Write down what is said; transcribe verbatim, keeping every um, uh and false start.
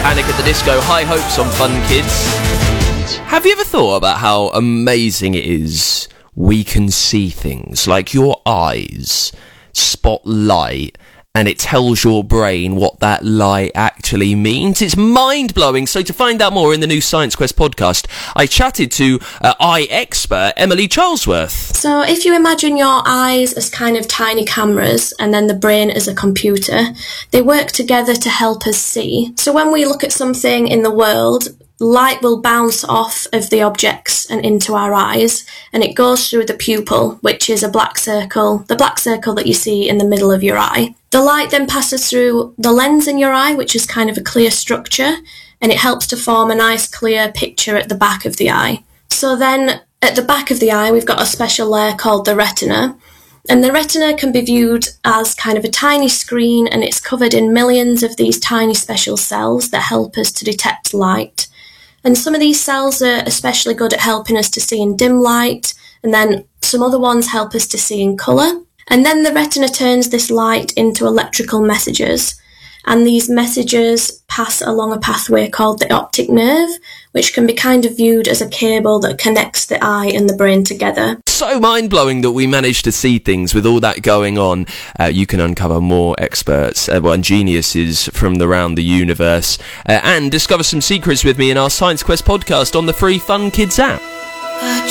Panic at the Disco, High Hopes on Fun Kids. Have you ever thought about how amazing it is we can see things, like your eyes spot light and it tells your brain what that light actually means? It's mind-blowing. So to find out more in the new Science Quest podcast, I chatted to uh, eye expert Emily Charlesworth. So if you imagine your eyes as kind of tiny cameras and then the brain as a computer, they work together to help us see. So when we look at something in the world, light will bounce off of the objects and into our eyes, and it goes through the pupil, which is a black circle, the black circle that you see in the middle of your eye. The light then passes through the lens in your eye, which is kind of a clear structure, and it helps to form a nice clear picture at the back of the eye. So then at the back of the eye, we've got a special layer called the retina. And the retina can be viewed as kind of a tiny screen, and it's covered in millions of these tiny special cells that help us to detect light. And some of these cells are especially good at helping us to see in dim light, and then some other ones help us to see in colour. And then the retina turns this light into electrical messages, and these messages pass along a pathway called the optic nerve, which can be kind of viewed as a cable that connects the eye and the brain together. So mind-blowing that we managed to see things with all that going on. Uh, you can uncover more experts uh, well, and geniuses from around the universe uh, and discover some secrets with me in our Science Quest podcast on the free Fun Kids app.